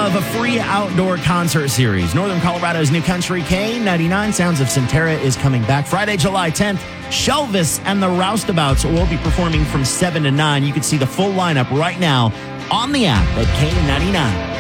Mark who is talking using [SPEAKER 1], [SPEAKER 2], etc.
[SPEAKER 1] of a free outdoor concert series. Northern Colorado's New Country K99 Sounds of Centerra is coming back Friday, July 10th. Shelvis and the Roustabouts will be performing from 7 to 9. You can see the full lineup right now on the app at K99.